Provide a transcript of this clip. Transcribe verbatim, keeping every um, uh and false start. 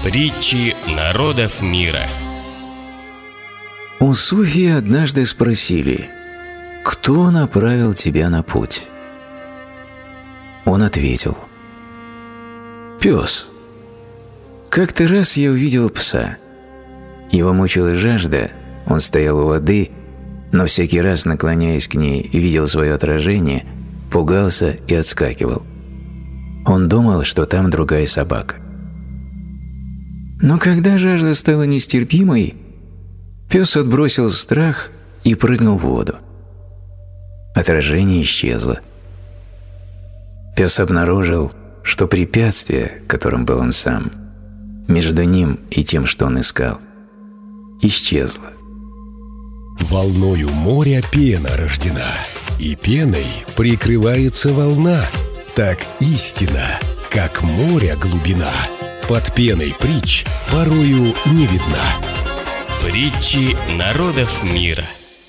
Притчи народов мира. У Суфии однажды спросили: «Кто направил тебя на путь?» Он ответил: «Пес. Как-то раз я увидел пса. Его мучила жажда, он стоял у воды, но всякий раз, наклоняясь к ней, видел свое отражение, пугался и отскакивал. Он думал, что там другая собака. Но когда жажда стала нестерпимой, пес отбросил страх и прыгнул в воду. Отражение исчезло. Пес обнаружил, что препятствие, которым был он сам, между ним и тем, что он искал, исчезло. Волною моря пена рождена, и пеной прикрывается волна. Так истина, как море глубина, под пеной притч порою не видна. Притчи народов мира.